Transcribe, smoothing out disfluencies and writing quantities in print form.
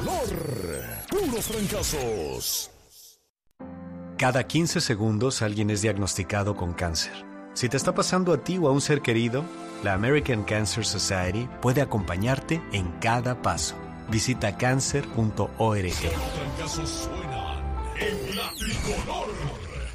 Tricolor. Puros fracasos. Cada 15 segundos alguien es diagnosticado con cáncer. Si te está pasando a ti o a un ser querido, la American Cancer Society puede acompañarte en cada paso. Visita cancer.org. Los fracasos suenan en la Tricolor.